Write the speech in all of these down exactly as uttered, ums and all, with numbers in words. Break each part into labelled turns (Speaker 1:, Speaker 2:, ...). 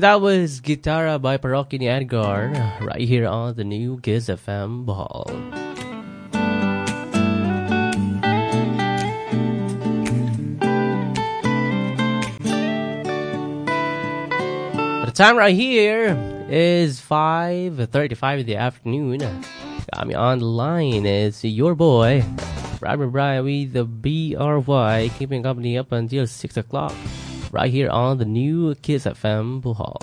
Speaker 1: And that was Guitarra by Parokya ni Edgar, right here on the new Kiss F M Bohol. The time right here is five thirty-five in the afternoon. Got me on the line is your boy, Robert Brian with the B R Y, keeping company up until six o'clock. Right here on the new Kiss F M Bohol.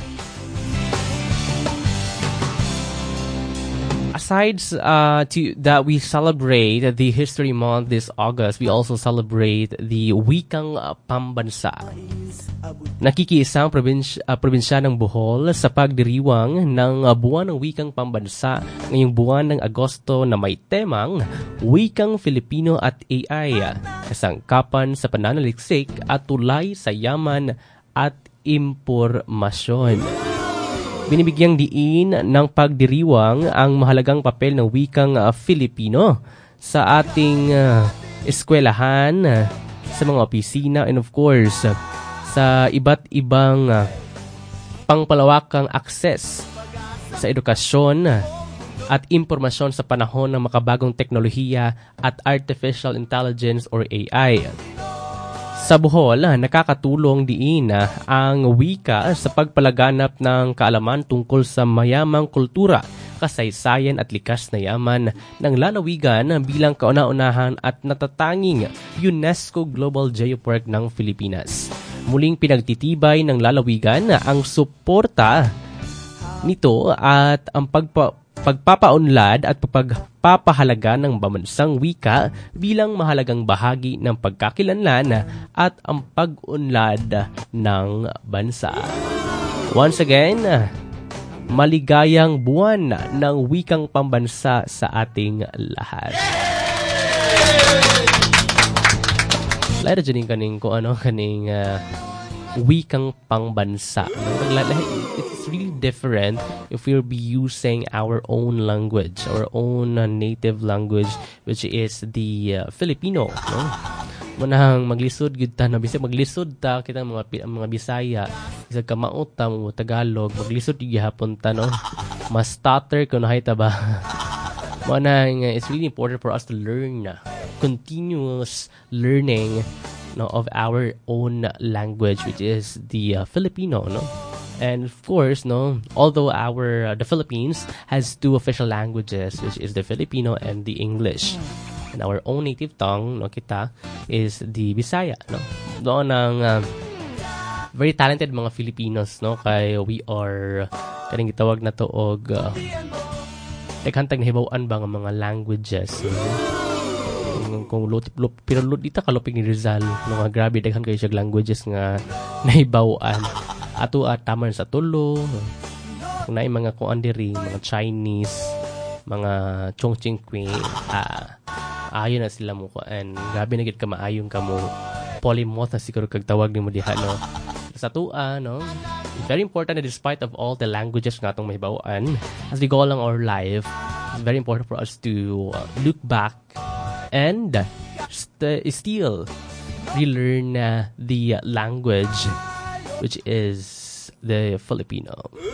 Speaker 1: Aside uh, to that, we celebrate the History Month this August. We also celebrate the Wikang Pambansa. Nakikiisang probinsya, uh, probinsya ng Bohol sa pagdiriwang ng uh, buwan ng Wikang Pambansa ngayong buwan ng Agosto na may temang Wikang Filipino at A I, kasangkapan sa pananaliksik at tulay sa yaman at impormasyon. Binibigyang diin ng pagdiriwang ang mahalagang papel ng wikang uh, Filipino sa ating uh, eskwelahan, uh, sa mga opisina, and of course, uh, sa iba't ibang uh, pangpalawakang akses sa edukasyon uh, at impormasyon sa panahon ng makabagong teknolohiya at artificial intelligence or A I. Sa Bohol, nakakatulong diin ang wika sa pagpalaganap ng kaalaman tungkol sa mayamang kultura, kasaysayan at likas na yaman ng lalawigan bilang kauna-unahan at natatanging UNESCO Global Geopark ng Pilipinas. Muling pinagtitibay ng lalawigan ang suporta nito at ang pagpa pagpapaunlad at pagpapahalaga ng bamansang wika bilang mahalagang bahagi ng pagkakilanlan at ang pag-unlad ng bansa. Once again, maligayang buwan ng wikang pambansa sa ating lahat. Lahat dyan kaning kung ano kaning uh, wikang pangbansa. It's really different if we'll be using our own language, our own uh, native language, which is the uh, Filipino. No? Manang maglisod gud ta na bisag maglisod ta kitang mga mga Bisaya, bisag ka maot ta mo Tagalog, maglisod gihapon ta no. Mas stutter kuno hay ta ba. Manang uh, it's really important for us to learn, uh, continuous learning, no, of our own language, which is the uh, Filipino, no. And of course, no, although our uh, the Philippines has two official languages, which is the Filipino and the English, and our own native tongue, no, kita, is the Bisaya, no. Doon ang uh, very talented mga Filipinos, no, kay we are kaning gitawag na to og uh, teghantag nahibaw-an ba nga mga languages, no? Kung lutip lup pero lut dita kalupig ni Rizal no, nga grabe daghan kayo siya languages nga nahibaw-an ato at taman sa tulo, kung naay mga kuan diri mga Chinese, mga Chongqing, ah ayon na sila mo kuan, grabe na gid ka maayon ka mo polymorph na siguro kag tawag nimo diha no sa tua, no. Very important that despite of all the languages nga atong mahibaw-an as we go along our life, it's very important for us to uh, look back and st- still relearn uh, the language, which is the Filipino.